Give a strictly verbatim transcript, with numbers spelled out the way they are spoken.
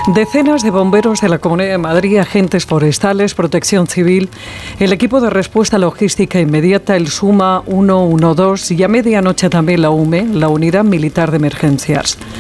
Decenas de bomberos de la Comunidad de Madrid, agentes forestales, protección civil, el equipo de respuesta logística inmediata, el SUMA ciento doce y a medianoche también la UME, la Unidad Militar de Emergencias.